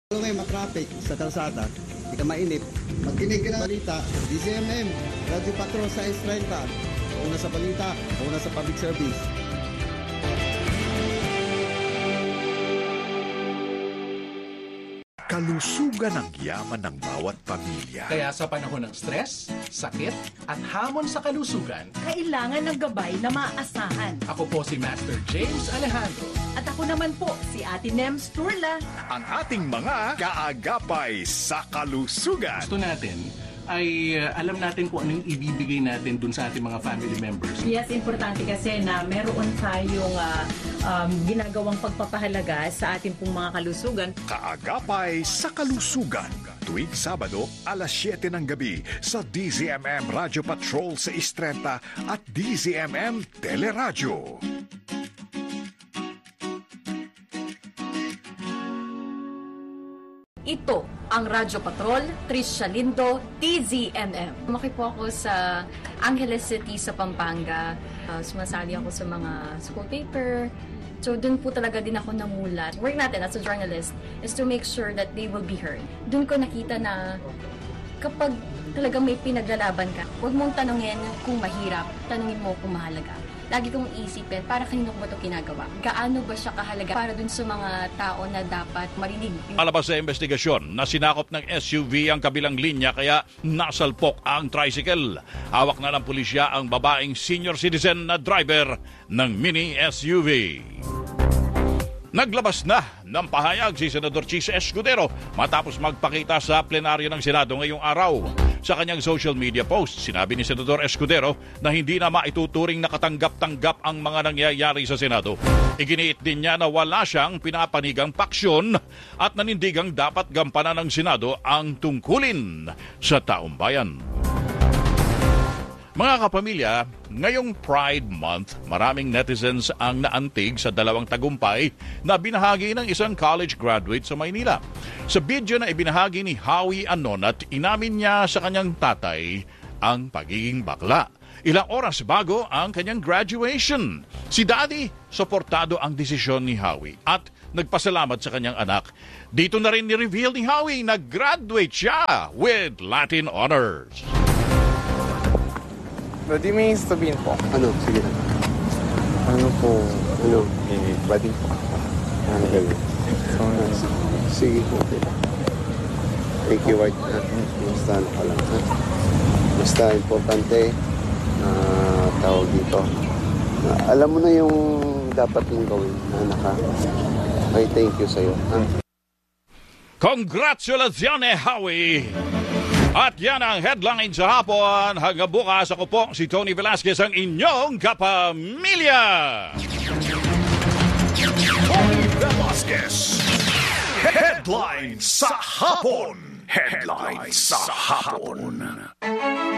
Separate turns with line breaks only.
Kung ngayon matraffic sa kalsada, hindi ka mainip, magkinig ka ng balita, DZMM, Radio Patrol sa S30, una sa balita, una sa public service.
Kalusugan ang yaman ng bawat pamilya.
Kaya sa panahon ng stress, sakit, at hamon sa kalusugan,
kailangan ng gabay na maaasahan.
ako po si Master James Alejandro.
At ako naman po, si Ate Nems Turla.
Ang ating mga kaagapay sa kalusugan.
Gusto natin ay alam natin kung anong ibibigay natin dun sa ating mga family members.
Yes, importante kasi na meron tayong ginagawang pagpapahalaga sa ating pong mga kalusugan.
Kaagapay sa kalusugan. Tuwing Sabado, alas 7 ng gabi sa DZMM Radio Patrol sa Istrenta at DZMM Teleradyo.
Ito ang Radyo Patrol, Tricia Lindo, DZMM. Lumaki po ako sa Angeles City sa Pampanga. Sumasali ako sa mga school paper. So doon po talaga din ako namulat. Work natin as a journalist is to make sure that they will be heard. Doon ko nakita na kapag talagang may pinaglalaban ka, huwag mong tanungin kung mahirap, tanungin mo kung mahalaga. Lagi kong isipin, para kanino ko ba ito ginagawa? Gaano ba siya kahalaga para dun sa mga tao na dapat marinig?
Alabas sa investigasyon na sinakop ng SUV ang kabilang linya kaya nasalpok ang tricycle. Hawak na ng pulisya ang babaeng senior citizen na driver ng mini SUV. Naglabas na ng pahayag si Senador Chis Escudero matapos magpakita sa plenaryo ng Senado ngayong araw. Sa kanyang social media post, sinabi ni Senador Escudero na hindi na maituturing na katanggap-tanggap ang mga nangyayari sa Senado. Iginiit din niya na wala siyang pinapanigang paksyon at nanindigang dapat gampanan ng Senado ang tungkulin sa taong bayan. Mga kapamilya, ngayong Pride Month, maraming netizens ang naantig sa dalawang tagumpay na binahagi ng isang college graduate sa Maynila. Sa video na ibinahagi ni Howie Anonat, inamin niya sa kanyang tatay ang pagiging bakla. Ilang oras bago ang kanyang graduation. Si Daddy, suportado ang desisyon ni Howie at nagpasalamat sa kanyang anak. Dito na rin ni-reveal ni Howie na graduate siya with Latin Honors.
Di may sabihin po.
Ano? Sige na.
Ano po?
Ano?
Buddy po.
Ano gano'n? Sige po. Thank you, White. Basta ano ka lang. Basta importante na tawag dito. Alam mo na yung dapat yung gawin na ay thank you sa'yo.
Congratulations, Howie! At yan ang headline sa hapon. Hanggang bukas, ako po si Tony Velasquez, ang inyong kapamilya.
Tony Velasquez. Headline sa hapon. Headline sa hapon.